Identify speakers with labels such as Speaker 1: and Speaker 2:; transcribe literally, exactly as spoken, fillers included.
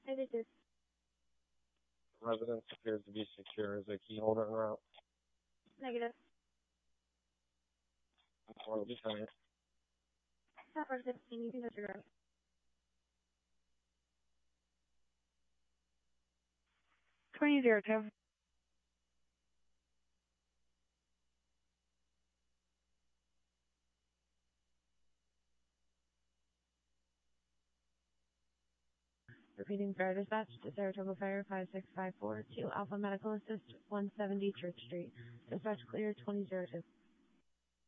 Speaker 1: Negative.
Speaker 2: Residence appears to be secure. Is a key holder en route?
Speaker 1: Negative.
Speaker 2: Or lieutenant.
Speaker 1: Tower sixteen, you can disregard.
Speaker 3: twenty zero two.
Speaker 1: Repeating fire dispatch to Saratoga Fire five six five four to Alpha Medical Assist one seventy Church Street. Dispatch clear twenty zero two.